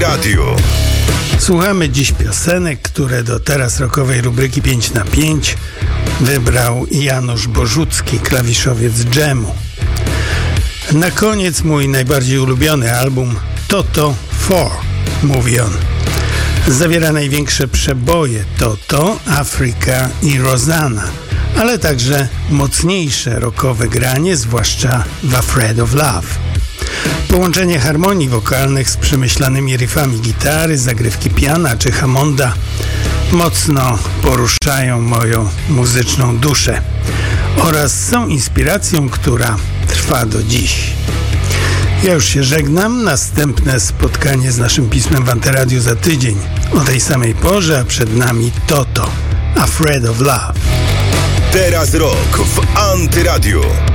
Antyradiu. Słuchamy dziś piosenek, które do teraz rockowej rubryki 5×5 wybrał Janusz Bożucki, klawiszowiec Dżemu. Na koniec mój najbardziej ulubiony album Toto 4, mówi on. Zawiera największe przeboje Toto, Africa i Rosanna, ale także mocniejsze rockowe granie, zwłaszcza w Afraid of Love. Połączenie harmonii wokalnych z przemyślanymi riffami gitary, zagrywki piana czy Hammonda mocno poruszają moją muzyczną duszę oraz są inspiracją, która trwa do dziś. Ja już się żegnam. Następne spotkanie z naszym pismem w Antyradiu za tydzień o tej samej porze, a przed nami Toto, Afraid of Love. Teraz rok w Antyradiu.